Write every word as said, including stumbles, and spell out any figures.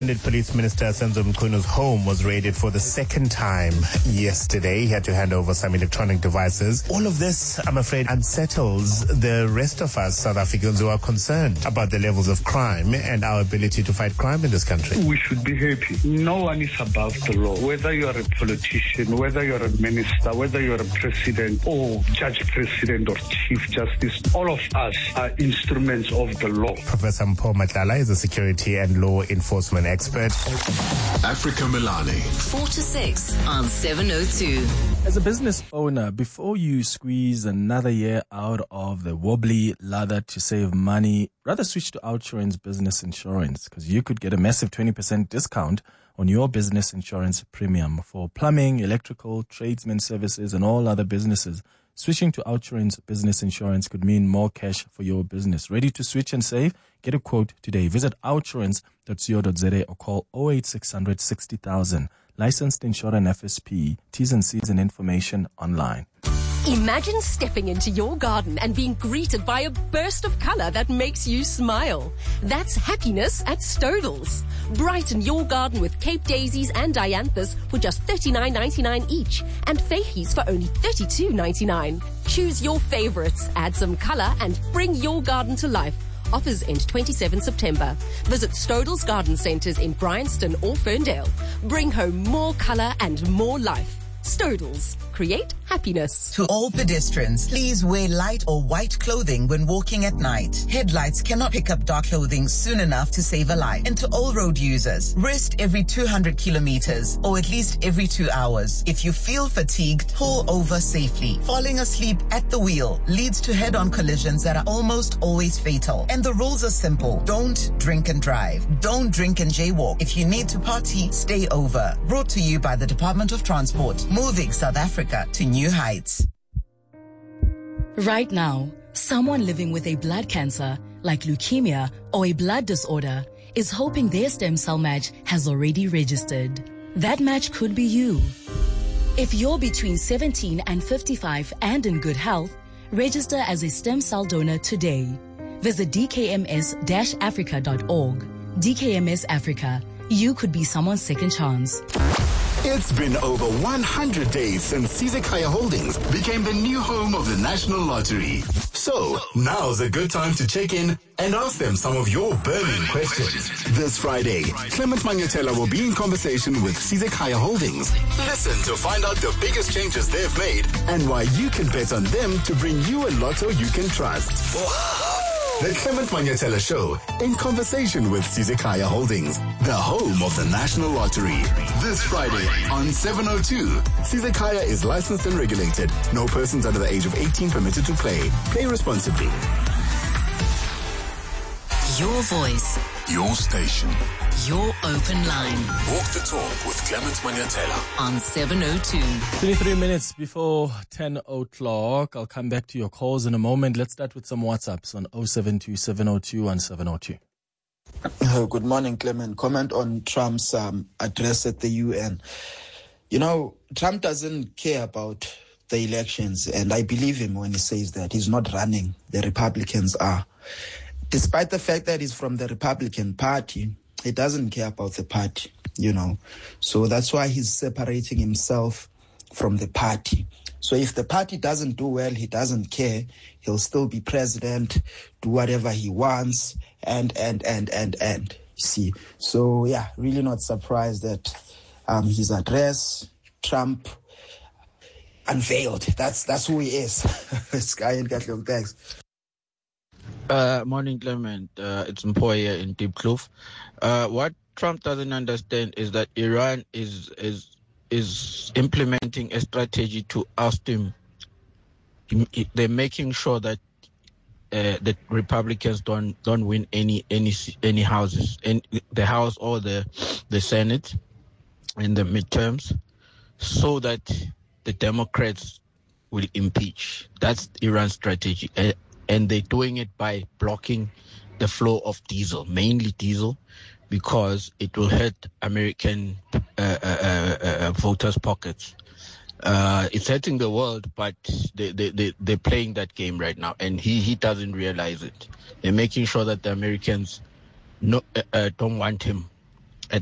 Police Minister Senzo Mchunu home was raided for the second time yesterday. He had to hand over some electronic devices. All of this, I'm afraid, unsettles the rest of us South Africans who are concerned about the levels of crime and our ability to fight crime in this country. We should be happy. No one is above the law. Whether you are a politician, whether you are a minister, whether you are a president or judge president or chief justice, all of us are instruments of the law. Professor Mpho Matlala is a security and law enforcement expert. Africa Milani. four to six on seven oh two. As a business owner, before you squeeze another year out of the wobbly lather to save money, rather switch to Outsurance Business Insurance, because you could get a massive twenty percent discount on your business insurance premium for plumbing, electrical, tradesman services, and all other businesses. Switching to Outsurance Business Insurance could mean more cash for your business. Ready to switch and save? Get a quote today. Visit outsurance dot co dot za or call oh eight six hundred sixty thousand. Licensed insurer and F S P. T's and C's and information online. Imagine stepping into your garden and being greeted by a burst of color that makes you smile. That's happiness at Stodels. Brighten your garden with Cape Daisies and Dianthus for just thirty-nine ninety-nine each and Feihies for only thirty-two ninety-nine. Choose your favorites, add some color and bring your garden to life. Offers end twenty-seventh September. Visit Stodels Garden Centres in Bryanston or Ferndale. Bring home more color and more life. Stodels. Create happiness. To all pedestrians, please wear light or white clothing when walking at night. Headlights cannot pick up dark clothing soon enough to save a life. And to all road users, rest every two hundred kilometers or at least every two hours. If you feel fatigued, pull over safely. Falling asleep at the wheel leads to head-on collisions that are almost always fatal. And the rules are simple. Don't drink and drive. Don't drink and jaywalk. If you need to party, stay over. Brought to you by the Department of Transport. Moving South Africa to new heights. Right now, someone living with a blood cancer, like leukemia or a blood disorder, is hoping their stem cell match has already registered. That match could be you. If you're between seventeen and fifty-five and in good health, register as a stem cell donor today. Visit d k m s dash africa dot org. D K M S Africa. You could be someone's second chance. It's been over one hundred days since Sizekaya Holdings became the new home of the National Lottery. So, now's a good time to check in and ask them some of your burning questions. This Friday, Clement Manyetela will be in conversation with Sizekaya Holdings. Listen to find out the biggest changes they've made and why you can bet on them to bring you a lotto you can trust. The Clement Manyetela Show, in conversation with Sizekaya Holdings, the home of the National Lottery. This Friday on seven oh two. Sizekaya is licensed and regulated. No persons under the age of eighteen permitted to play. Play responsibly. Your voice. Your station. Your open line. Walk the talk with Clement Manyetela on seven oh two. twenty-three minutes before ten o'clock. I'll come back to your calls in a moment. Let's start with some WhatsApps on oh seven two, seven oh two and seven oh two. Uh, good morning, Clement. Comment on Trump's um, address at the U N. You know, Trump doesn't care about the elections, and I believe him when he says that. He's not running. The Republicans are. Despite the fact that he's from the Republican Party, he doesn't care about the party, you know. So that's why he's separating himself from the party. So if the party doesn't do well, he doesn't care. He'll still be president, do whatever he wants, and, and, and, and, and. You see. So, yeah, really not surprised that um, his address, Trump unveiled. That's that's who he is. Sky and Katlong, thanks. Uh, morning, Clement. Uh, it's Mpho here in Deep Kloof. Uh, what Trump doesn't understand is that Iran is is is implementing a strategy to oust him. They're making sure that uh, the Republicans don't don't win any any any houses, in the House or the the Senate, in the midterms, so that the Democrats will impeach. That's Iran's strategy. Uh, And they're doing it by blocking the flow of diesel, mainly diesel, because it will hurt American uh, uh, uh, voters' pockets. Uh, it's hurting the world, but they, they, they, they're playing that game right now, and he, he doesn't realize it. They're making sure that the Americans no, uh, uh, don't want him